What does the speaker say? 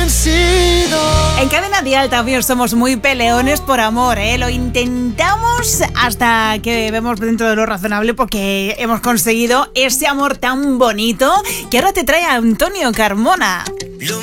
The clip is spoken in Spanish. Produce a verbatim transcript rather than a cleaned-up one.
En Cadena Dial también somos muy peleones por amor, ¿eh? Lo intentamos hasta que vemos dentro de lo razonable porque hemos conseguido ese amor tan bonito que ahora te trae Antonio Carmona.